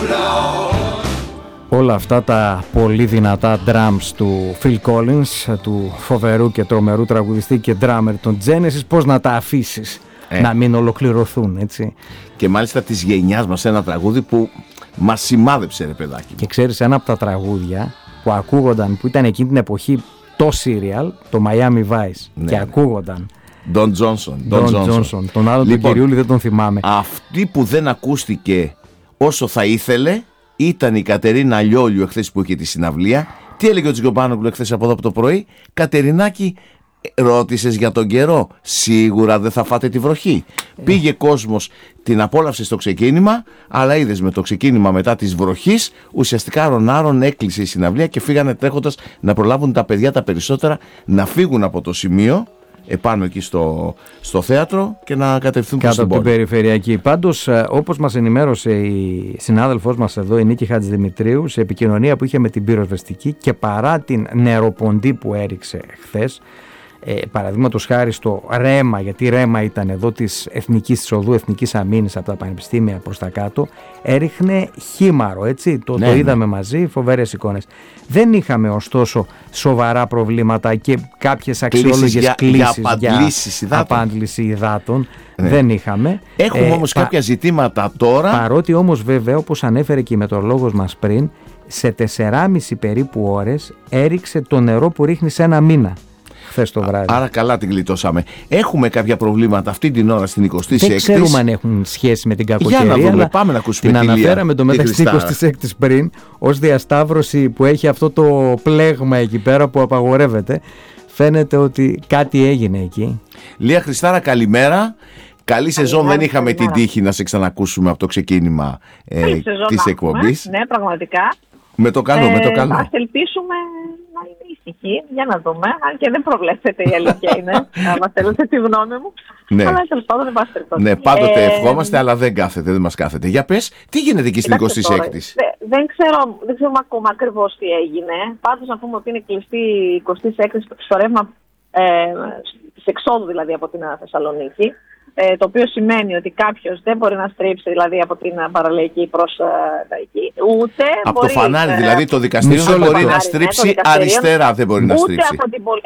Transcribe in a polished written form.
Όλα αυτά τα πολύ δυνατά drums του Phil Collins, του φοβερού και τρομερού τραγουδιστή και drummer των Genesis, πώς να τα αφήσεις να μην ολοκληρωθούν, έτσι. Και μάλιστα της γενιάς μας, ένα τραγούδι που μας σημάδεψε, ρε παιδάκι. Και ξέρεις, ένα από τα τραγούδια που ακούγονταν, που ήταν εκείνη την εποχή το serial, το Miami Vice, και ακούγονταν Don Johnson. Τον άλλο τον κυριούλη δεν τον θυμάμαι. Αυτή που δεν ακούστηκε όσο θα ήθελε ήταν η Κατερίνα Λιόλιου εχθές που είχε τη συναυλία. Τι έλεγε ο Τζιγκοπάνογλου εχθές από εδώ από το πρωί? Κατερινάκη, ρώτησες για τον καιρό? Σίγουρα δεν θα φάτε τη βροχή? Πήγε κόσμος, την απόλαυσε στο ξεκίνημα, αλλά είδες, με το ξεκίνημα μετά της βροχής ουσιαστικά ρονάρων έκλεισε η συναυλία και φύγανε τρέχοντας να προλάβουν τα παιδιά τα περισσότερα να φύγουν από το σημείο επάνω εκεί στο θέατρο και να κατευθύνουν προς την πόλη. Κάτω από την περιφερειακή. Πάντως, όπως μας ενημέρωσε η συνάδελφός μας εδώ, η Νίκη Χατζηδημητρίου, σε επικοινωνία που είχε με την πυροσβεστική και παρά την νεροποντή που έριξε χθες, παραδείγματος χάρη στο ρέμα, γιατί ρέμα ήταν εδώ της οδού Εθνικής Αμήνης από τα πανεπιστήμια προς τα κάτω, έριχνε χήμαρο, έτσι, το είδαμε μαζί, φοβερές εικόνες. Δεν είχαμε ωστόσο σοβαρά προβλήματα και κάποιες αξιόλογες κλήσεις για απάντηση υδάτων. Δεν είχαμε. Έχουμε όμως κάποια ζητήματα τώρα. Παρότι όμως βέβαια, όπως ανέφερε και η μετεωρολόγος μας πριν, σε 4,5 περίπου ώρες έριξε το νερό που ρίχνει σε ένα μήνα. Το βράδυ. Άρα καλά την γλιτώσαμε. Έχουμε κάποια προβλήματα αυτή την ώρα στην 26η. Δεν ξέρουμε αν έχουν σχέση με την κακοκαιρία. Για να δούμε, πάμε να ακούσουμε την αναφέραμε το μεταξύ 26ης πριν ως διασταύρωση που έχει αυτό το πλέγμα εκεί πέρα που απαγορεύεται. Φαίνεται ότι κάτι έγινε εκεί. Λία Χριστάρα, καλημέρα. Καλή σεζόν. Δεν είχαμε την τύχη να σε ξανακούσουμε από το ξεκίνημα της εκπομπής. Ναι, πραγματικά. Με το καλό, με το καλό. Ας ελπίσουμε να είναι ήσυχη, για να δούμε. Αν και δεν προβλέπεται, η αλήθεια είναι. Αν θέλετε τη γνώμη μου. Ναι. Αλλά τέλος πάντων δεν πάση περιπτώσει. Ναι, πάντοτε ευχόμαστε, αλλά δεν μας κάθεται. Για πες, τι γίνεται εκεί στην 26η? Δεν ξέρουμε ακόμα ακριβώς τι έγινε. Πάντως να πούμε ότι είναι κλειστή η 26η στο ρεύμα της εξόδου, δηλαδή από την Θεσσαλονίκη. Το οποίο σημαίνει ότι κάποιος δεν μπορεί να στρίψει, δηλαδή από την παραλιακή προς τα εκεί, ούτε από μπορεί, το φανάρι, δηλαδή το δικαστήριο δεν μπορεί να στρίψει αριστερά, δεν μπορεί να στρίψει.